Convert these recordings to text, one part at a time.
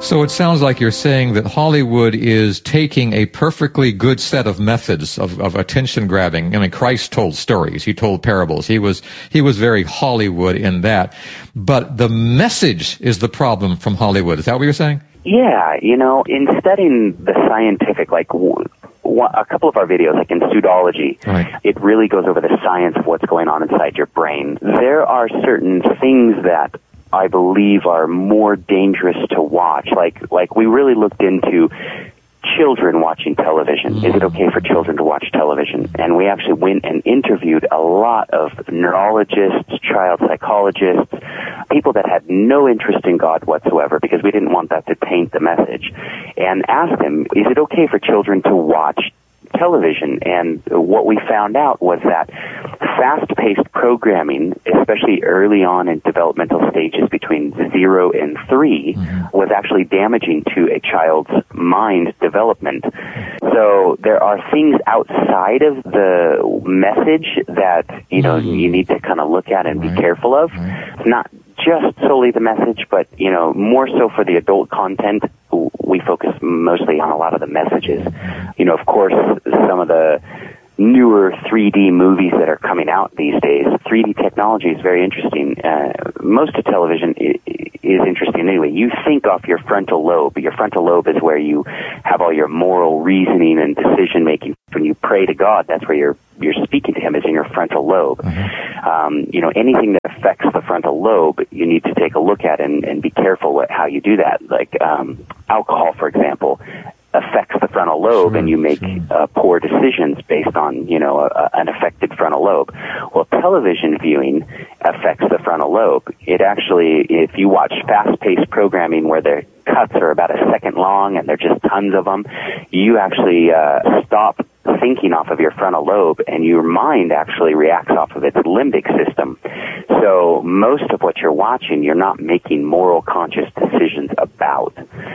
So it sounds like you're saying that Hollywood is taking a perfectly good set of methods of attention grabbing. I mean, Christ told stories. He told parables. He was very Hollywood in that. But the message is the problem from Hollywood. Is that what you're saying? Yeah, in studying the scientific, like a couple of our videos, like in Pseudology, right, it really goes over the science of what's going on inside your brain. There are certain things that I believe are more dangerous to watch. Like we really looked into children watching television. Is it okay for children to watch television? And we actually went and interviewed a lot of neurologists, child psychologists, people that had no interest in God whatsoever, because we didn't want that to taint the message, and asked them, is it okay for children to watch television? And what we found out was that fast-paced programming, especially early on in developmental stages between 0 and 3, was actually damaging to a child's mind development. So there are things outside of the message that, you need to kind of look at and be careful of. Not just solely the message, but, more so for the adult content, we focus mostly on a lot of the messages. Of course, some of the newer 3D movies that are coming out these days, 3D technology is very interesting. Most of television is interesting anyway. You think off your frontal lobe. Your frontal lobe is where you have all your moral reasoning and decision making. When you pray to God, that's where you're speaking to Him, is in your frontal lobe. Anything that affects the frontal lobe, you need to take a look at and be careful how you do that. Like alcohol, for example, affects the frontal lobe, and you make poor decisions based on, an affected frontal lobe. Well, television viewing affects the frontal lobe. It actually, if you watch fast-paced programming where the cuts are about a second long and there are just tons of them, you actually stop thinking off of your frontal lobe, and your mind actually reacts off of its limbic system. So most of what you're watching, you're not making moral conscious decisions about.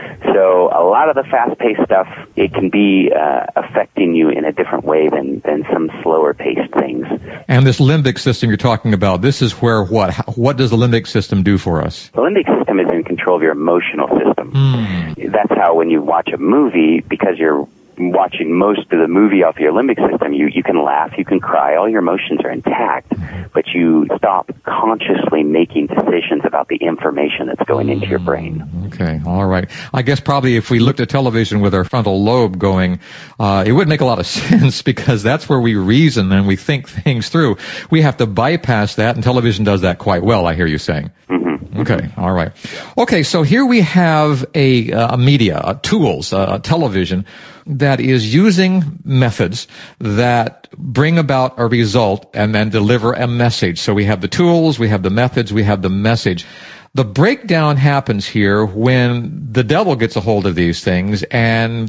So a lot of the fast-paced stuff, it can be affecting you in a different way than some slower-paced things. And this limbic system you're talking about, this is where what does the limbic system do for us? The limbic system is in control of your emotional system. That's how when you watch a movie, because you're watching most of the movie off your limbic system, you can laugh, you can cry, all your emotions are intact, but you stop consciously making decisions about the information that's going into your brain. Okay, all right. I guess probably if we looked at television with our frontal lobe going, it would make a lot of sense, because that's where we reason and we think things through. We have to bypass that, and television does that quite well, I hear you saying. Okay, all right. Okay, so here we have a media, tools, television, that is using methods that bring about a result and then deliver a message. So we have the tools, we have the methods, we have the message. The breakdown happens here when the devil gets a hold of these things and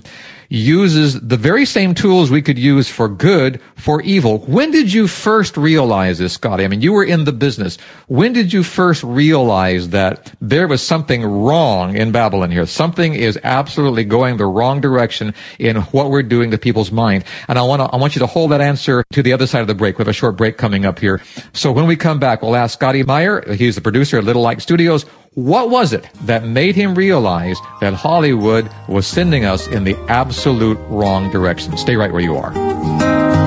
uses the very same tools we could use for good for evil. When did you first realize this, Scotty? I mean, you were in the business. When did you first realize that there was something wrong in Babylon here? Something is absolutely going the wrong direction in what we're doing to people's mind. And I want you to hold that answer to the other side of the break. We have a short break coming up here. So when we come back, we'll ask Scotty Meyer. He's the producer at Little Light Studios. What was it that made him realize that Hollywood was sending us in the absolute wrong direction? Stay right where you are.